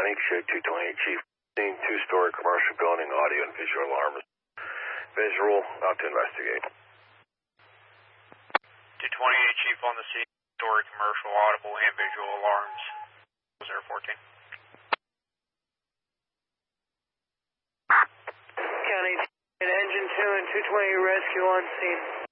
show 228 Chief. Scene, two-story commercial building, audio and visual alarms. Visual, out to investigate. 228 Chief on the scene, story commercial, audible and visual alarms. 014. County, engine 2 and 220 rescue on scene.